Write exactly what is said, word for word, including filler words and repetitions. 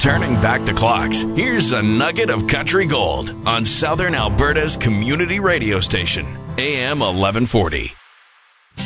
Turning back the clocks, here's a nugget of country gold on Southern Alberta's community radio station, A M eleven forty.